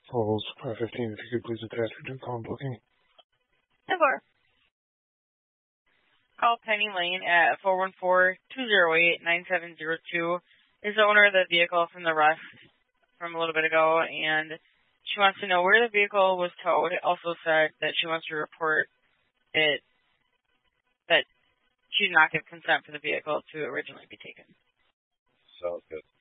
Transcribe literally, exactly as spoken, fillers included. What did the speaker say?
calls five fifteen. If you could please attach your due call booking. Never. Call Penny Lane at four one four, two zero eight, nine seven zero two. Is the owner of the vehicle from the rust from a little bit ago, and she wants to know where the vehicle was towed. It also said that she wants to report it, that she did not give consent for the vehicle to originally be taken. Sounds good.